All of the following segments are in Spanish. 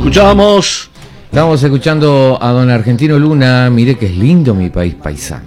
Escuchamos. Estamos escuchando a don Argentino Luna. Mire que es lindo mi país paisano.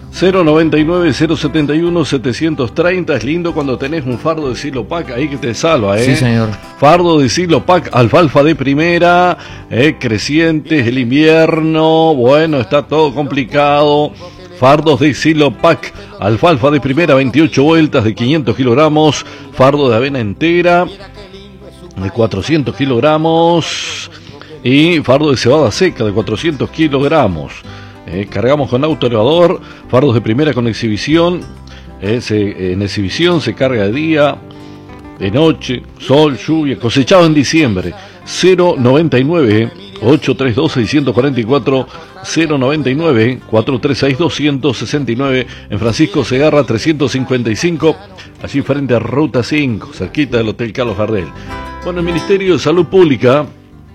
099-071-730. Es lindo cuando tenés un fardo de Silopac ahí que te salva, Sí, señor. Fardo de Silopac, alfalfa de primera, crecientes, el invierno, bueno, está todo complicado. Fardos de Silopac, alfalfa de primera, 28 vueltas de 500 kilogramos. Fardo de avena entera de 400 kilogramos. Y fardo de cebada seca de 400 kilogramos. Cargamos con auto elevador. Fardos de primera con exhibición. En exhibición se carga de día, de noche, sol, lluvia. Cosechado en diciembre. 099-832-644. 099-436-269. En Francisco Segarra 355. Allí frente a Ruta 5, cerquita del Hotel Carlos Gardel. Bueno, el Ministerio de Salud Pública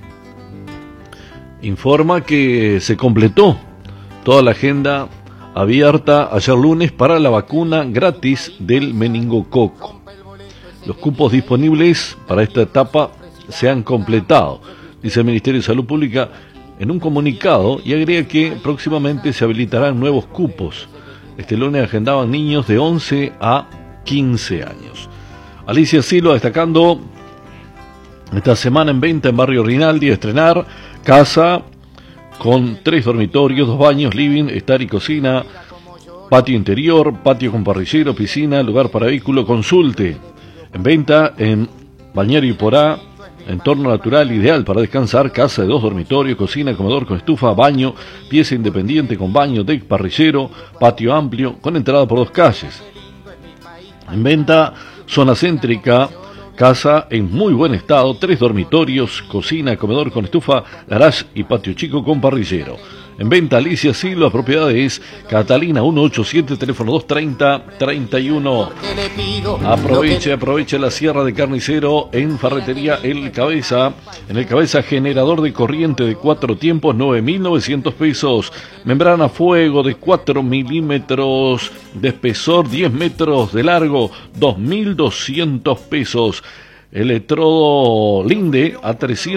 informa que se completó toda la agenda abierta ayer lunes para la vacuna gratis del meningococo. Los cupos disponibles para esta etapa se han completado, dice el Ministerio de Salud Pública en un comunicado, y agrega que próximamente se habilitarán nuevos cupos. Este lunes agendaban niños de 11 a 15 años. Alicia Silva destacando esta semana en venta en Barrio Rinaldi, estrenar casa con 3 dormitorios, 2 baños, living, estar y cocina, patio interior, patio con parrillero, piscina, lugar para vehículo. Consulte. En venta en Balneario Iporá, entorno natural ideal para descansar, casa de 2 dormitorios, cocina, comedor con estufa, baño, pieza independiente con baño, deck, parrillero, patio amplio, con entrada por 2 calles. En venta, zona céntrica, casa en muy buen estado, 3 dormitorios, cocina, comedor con estufa, garage y patio chico con parrillero. En venta Alicia Silva, propiedades Catalina 187, teléfono 230-31. Aproveche la Sierra de Carnicero en Ferretería El Cabeza. En El Cabeza, generador de corriente de 4 tiempos, 9.900 pesos. Membrana fuego de 4 milímetros de espesor, 10 metros de largo, 2.200 pesos. Electrodo Linde a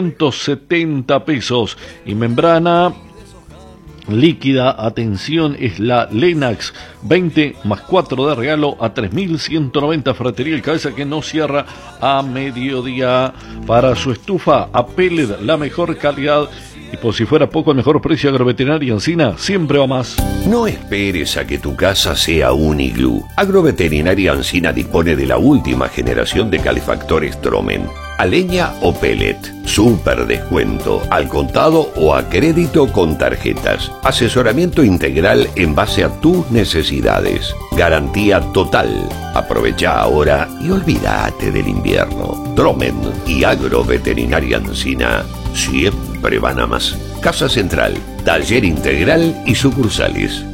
370 pesos. Y membrana líquida, atención, es la Lenax 20 más 4 de regalo a 3.190. Ferretería El Cabeza, que no cierra a mediodía. Para su estufa a pellet, la mejor calidad y por si fuera poco el mejor precio. Agroveterinaria Encina, siempre va más. No esperes a que tu casa sea un iglú. Agroveterinaria Encina dispone de la última generación de calefactores Tromen. A leña o pellet, súper descuento, al contado o a crédito con tarjetas. Asesoramiento integral en base a tus necesidades. Garantía total. Aprovecha ahora y olvídate del invierno. Tromen y Agroveterinaria Encina siempre van a más. Casa Central, taller integral y sucursales.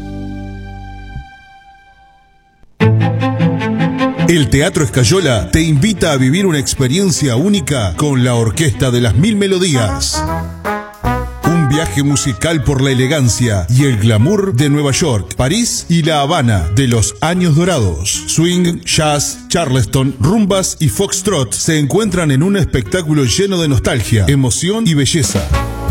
El Teatro Escayola te invita a vivir una experiencia única con la Orquesta de las Mil Melodías. Un viaje musical por la elegancia y el glamour de Nueva York, París y La Habana de los años dorados. Swing, jazz, charleston, rumbas y foxtrot se encuentran en un espectáculo lleno de nostalgia, emoción y belleza.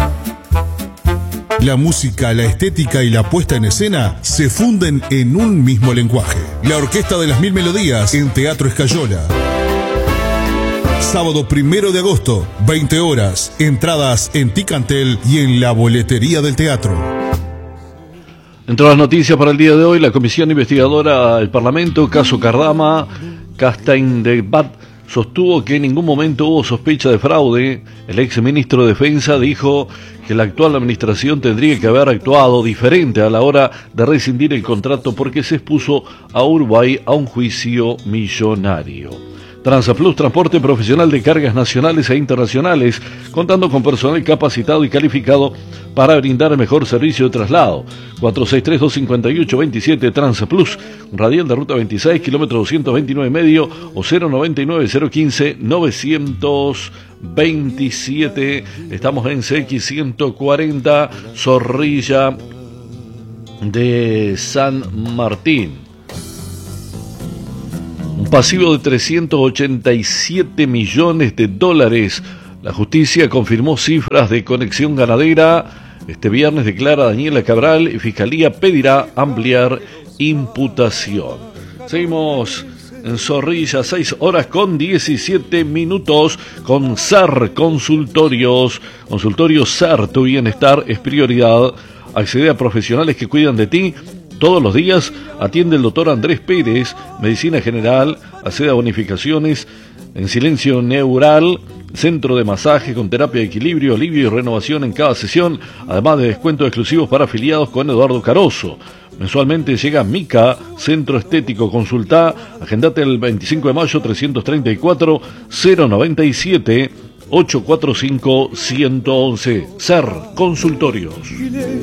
La música, la estética y la puesta en escena se funden en un mismo lenguaje. La Orquesta de las Mil Melodías en Teatro Escayola. Sábado 1 de agosto, 20 horas. Entradas en Ticantel y en la boletería del teatro. Entre las noticias para el día de hoy, la Comisión Investigadora del Parlamento, caso Cardama, Castaindebat, sostuvo que en ningún momento hubo sospecha de fraude. El ex ministro de Defensa dijo que la actual administración tendría que haber actuado diferente a la hora de rescindir el contrato porque se expuso a Uruguay a un juicio millonario. Transaplus, transporte profesional de cargas nacionales e internacionales, contando con personal capacitado y calificado para brindar el mejor servicio de traslado. 463-258-27 Transaplus, radial de ruta 26, kilómetro 229 medio o 099-015-927. Estamos en CX 140, Zorrilla de San Martín. Un pasivo de $387 millones La justicia confirmó cifras de conexión ganadera. Este viernes declara Daniela Cabral y Fiscalía pedirá ampliar imputación. Seguimos en Zorrilla, 6 horas con 17 minutos con SER Consultorios. Consultorios SER, tu bienestar es prioridad. Accede a profesionales que cuidan de ti. Todos los días atiende el doctor Andrés Pérez, Medicina General, accede a bonificaciones en silencio neural, centro de masaje con terapia de equilibrio, alivio y renovación en cada sesión, además de descuentos exclusivos para afiliados con Eduardo Caroso. Mensualmente llega Mica, Centro Estético. Consulta, agendate el 25 de mayo 334 097 845 111. SER Consultorios.